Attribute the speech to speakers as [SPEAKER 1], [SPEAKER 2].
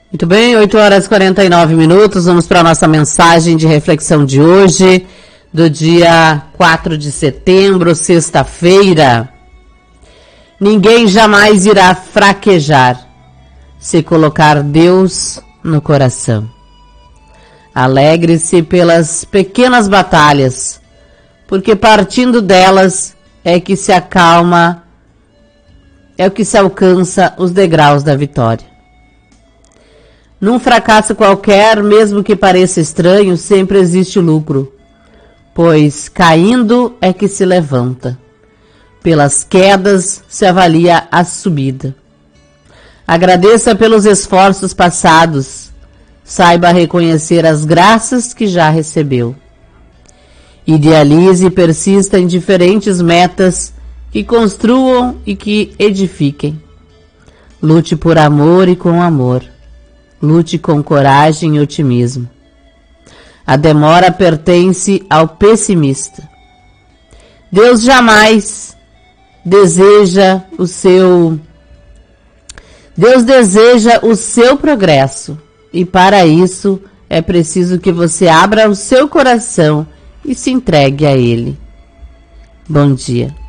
[SPEAKER 1] Muito bem, 8 horas e 49 minutos, vamos para a nossa mensagem de reflexão de hoje, do dia 4 de setembro, sexta-feira. Ninguém jamais irá fraquejar se colocar Deus no coração. Alegre-se pelas pequenas batalhas, porque partindo delas é que se acalma, é o que se alcança os degraus da vitória. Num fracasso qualquer, mesmo que pareça estranho, sempre existe lucro, pois caindo é que se levanta. Pelas quedas se avalia a subida. Agradeça pelos esforços passados, saiba reconhecer as graças que já recebeu. Idealize e persista em diferentes metas que construam e que edifiquem. Lute por amor e com amor. Lute com coragem e otimismo. A demora pertence ao pessimista. Deus jamais deseja o seu progresso, e para isso é preciso que você abra o seu coração e se entregue a Ele. Bom dia.